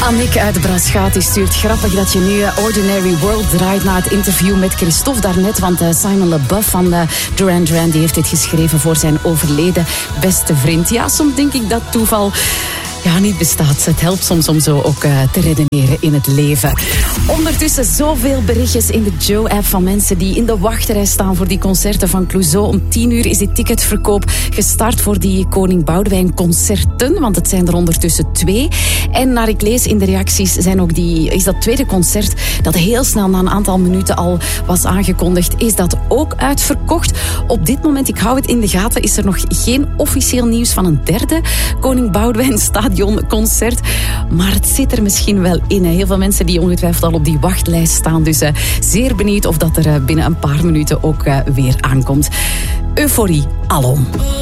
Annick uit Braschaat die stuurt grappig dat je nu Ordinary World draait na het interview met Christophe daarnet. Want Simon LeBeouf van Duran Duran die heeft dit geschreven voor zijn overleden beste vriend. Ja, soms denk ik dat toeval niet bestaat. Het helpt soms om zo ook te redeneren in het leven. Ondertussen zoveel berichtjes in de Joe-app van mensen die in de wachtrij staan voor die concerten van Clouseau. Om 10 uur is die ticketverkoop gestart voor die Koning Boudewijn concerten. Want het zijn er ondertussen 2. En naar ik lees in de reacties is dat tweede concert dat heel snel na een aantal minuten al was aangekondigd, is dat ook uitverkocht. Op dit moment, ik hou het in de gaten, is er nog geen officieel nieuws van een derde Koning Boudewijn stadionconcert. Maar het zit er misschien wel in. Heel veel mensen die ongetwijfeld al op die wachtlijst staan. Dus zeer benieuwd of dat er binnen een paar minuten ook weer aankomt. Euforie alom.